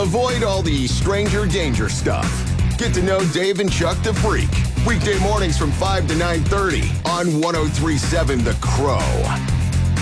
Avoid all the stranger danger stuff. Get to know Dave and Chuck the Freak. Weekday mornings from 5 to 9:30 on 103.7 The Crow.